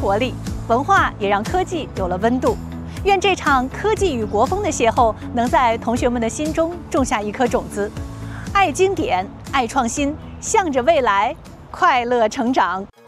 活力，文化也让科技有了温度。愿这场科技与国风的邂逅，能在同学们的心中种下一颗种子，爱经典，爱创新，向着未来，快乐成长。